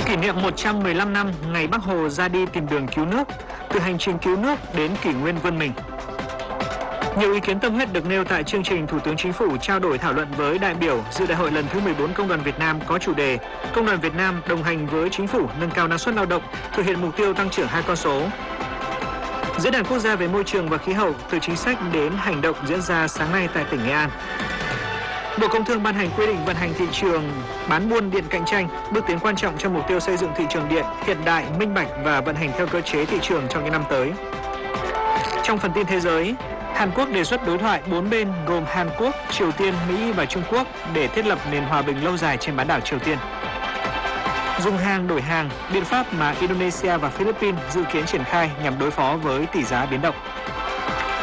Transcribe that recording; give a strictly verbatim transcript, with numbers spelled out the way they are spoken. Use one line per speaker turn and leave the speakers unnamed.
Kỷ niệm một trăm mười lăm năm ngày Bác Hồ ra đi tìm đường cứu nước, từ hành trình cứu nước đến kỷ nguyên vươn mình. Nhiều ý kiến tâm huyết được nêu tại chương trình Thủ tướng Chính phủ trao đổi thảo luận với đại biểu dự đại hội lần thứ mười bốn Công đoàn Việt Nam có chủ đề Công đoàn Việt Nam đồng hành với Chính phủ nâng cao năng suất lao động, thực hiện mục tiêu tăng trưởng hai con số. Diễn đàn quốc gia về môi trường và khí hậu từ chính sách đến hành động diễn ra sáng nay tại tỉnh Nghệ An. Bộ Công Thương ban hành quy định vận hành thị trường bán buôn điện cạnh tranh, bước tiến quan trọng trong mục tiêu xây dựng thị trường điện hiện đại, minh bạch và vận hành theo cơ chế thị trường trong những năm tới. Trong phần tin thế giới, Hàn Quốc đề xuất đối thoại bốn bên gồm Hàn Quốc, Triều Tiên, Mỹ và Trung Quốc để thiết lập nền hòa bình lâu dài trên bán đảo Triều Tiên. Dùng hàng đổi hàng, biện pháp mà Indonesia và Philippines dự kiến triển khai nhằm đối phó với tỷ giá biến động.